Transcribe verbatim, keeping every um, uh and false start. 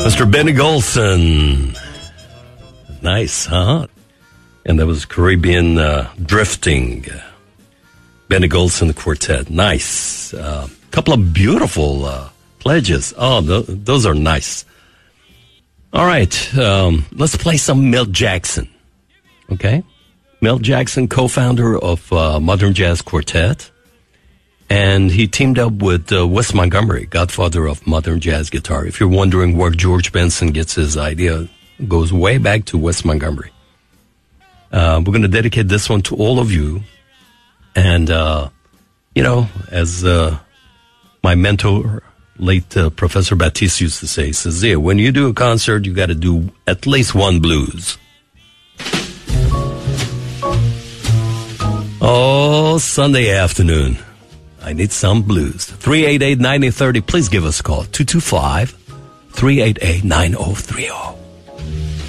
Mister Benny Golson. Nice, huh? And that was Caribbean uh, Drifting. Benny Golson Quartet. Nice. A uh, couple of beautiful uh, pledges. Oh, th- those are nice. All right. Um, let's play some Milt Jackson. Okay? Milt Jackson, co-founder of uh, Modern Jazz Quartet. And he teamed up with uh, Wes Montgomery, godfather of modern jazz guitar. If you're wondering where George Benson gets his idea, it goes way back to Wes Montgomery. Uh, we're going to dedicate this one to all of you. And, uh, you know, as uh, my mentor, late uh, Professor Baptiste used to say, he says, yeah, when you do a concert, you got to do at least one blues. Oh, Sunday afternoon. I need some blues. three eight eight, nine oh three oh. Please give us a call. two two five, three eight eight, nine oh three oh.